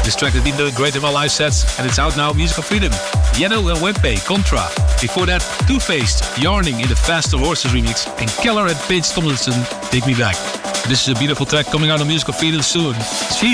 This track has been doing great in my live sets, and it's out now, Musical Freedom. Yano and Wempe, Contra. Before that, Two-Faced, Yarning in the Faster Horses remix, and Keller and Paige Tomlinson, Take Me Back. This is a beautiful track coming out on Musical Freedom soon. See